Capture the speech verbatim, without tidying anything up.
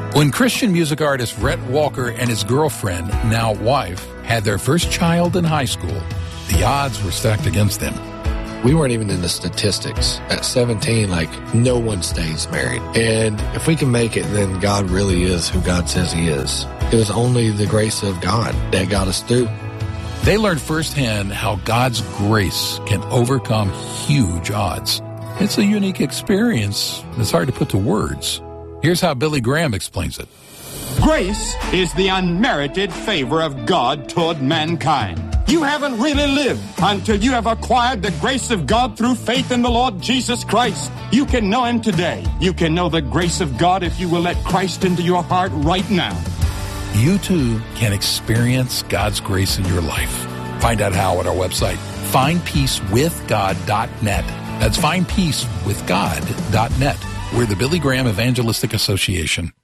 When Christian music artist Rhett Walker and his girlfriend, now wife, had their first child in high school, the odds were stacked against them. We weren't even in the statistics. At seventeen, like, no one stays married. And if we can make it, then God really is who God says he is. It was only the grace of God that got us through. They learned firsthand how God's grace can overcome huge odds. It's a unique experience that's hard to put to words. Here's how Billy Graham explains it. Grace is the unmerited favor of God toward mankind. You haven't really lived until you have acquired the grace of God through faith in the Lord Jesus Christ. You can know him today. You can know the grace of God if you will let Christ into your heart right now. You too can experience God's grace in your life. Find out how at our website, find peace with god dot net. That's find peace with god dot net. We're the Billy Graham Evangelistic Association.